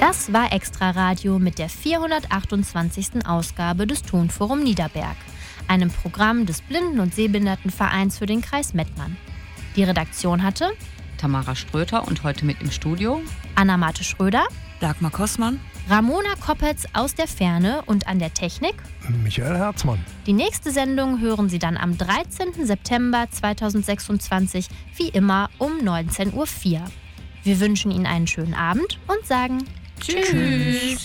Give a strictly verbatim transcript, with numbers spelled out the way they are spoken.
Das war Extra Radio mit der vierhundertachtundzwanzigsten Ausgabe des Tonforum Niederberg, einem Programm des Blinden- und Sehbehindertenvereins für den Kreis Mettmann. Die Redaktion hatte Tamara Ströter und heute mit im Studio Anna-Marte Schröder, Dagmar Kossmann, Ramona Koppetz aus der Ferne und an der Technik Michael Herzmann. Die nächste Sendung hören Sie dann am dreizehnten September zweitausendsechsundzwanzig, wie immer um neunzehn Uhr vier. Wir wünschen Ihnen einen schönen Abend und sagen Tschüss. Tschüss.